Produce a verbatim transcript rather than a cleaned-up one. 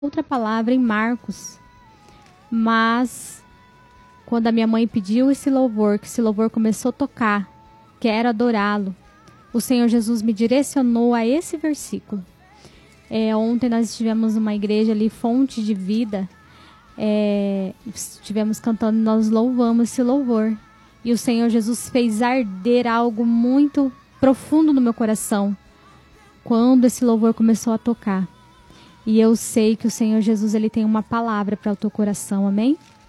outra palavra em Marcos, mas quando a minha mãe pediu esse louvor, que esse louvor começou a tocar, quero adorá-lo, o Senhor Jesus me direcionou a esse versículo. É, ontem nós estivemos numa igreja ali, Fonte de Vida, é, estivemos cantando e nós louvamos esse louvor. E o Senhor Jesus fez arder algo muito profundo no meu coração quando esse louvor começou a tocar. E eu sei que o Senhor Jesus ele tem uma palavra para o teu coração, amém?